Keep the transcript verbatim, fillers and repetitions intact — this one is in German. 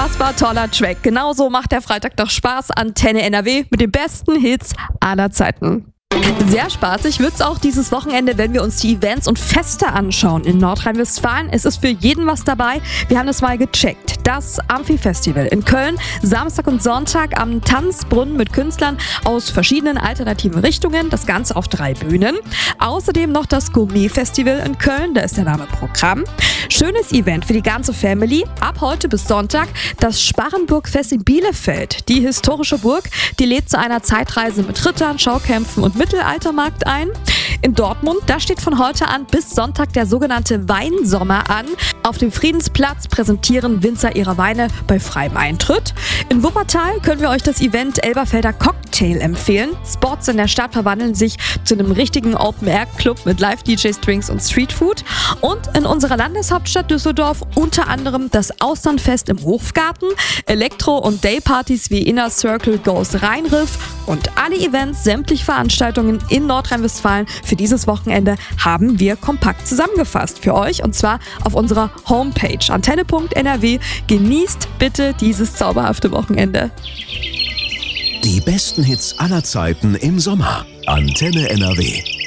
Unfassbar toller Track. Genauso macht der Freitag doch Spaß. Antenne N R W mit den besten Hits aller Zeiten. Sehr spaßig wird's auch dieses Wochenende, wenn wir uns die Events und Feste anschauen in Nordrhein-Westfalen. Es ist für jeden was dabei. Wir haben es mal gecheckt. Das Amphi-Festival in Köln, Samstag und Sonntag am Tanzbrunnen mit Künstlern aus verschiedenen alternativen Richtungen. Das Ganze auf drei Bühnen. Außerdem noch das Gourmet-Festival in Köln, da ist der Name Programm. Schönes Event für die ganze Family. Ab heute bis Sonntag das Sparrenburg-Fest in Bielefeld. Die historische Burg, die lädt zu einer Zeitreise mit Rittern, Schaukämpfen und Mittelaltermarkt ein. In Dortmund, da steht von heute an bis Sonntag der sogenannte Weinsommer an. Auf dem Friedensplatz präsentieren Winzer ihre Weine bei freiem Eintritt. In Wuppertal können wir euch das Event Elberfelder Cocktail empfehlen. Spots in der Stadt verwandeln sich zu einem richtigen Open-Air-Club mit Live-D Js, Drinks und Streetfood. Und in unserer Landeshauptstadt Düsseldorf unter anderem das Austernfest im Hofgarten, Elektro- und Daypartys wie Inner Circle Goes Rheinriff und alle Events, sämtliche Veranstaltungen in Nordrhein-Westfalen für dieses Wochenende haben wir kompakt zusammengefasst für euch und zwar auf unserer Homepage antenne punkt n r w. Genießt bitte dieses zauberhafte Wochenende. Die besten Hits aller Zeiten im Sommer. Antenne N R W.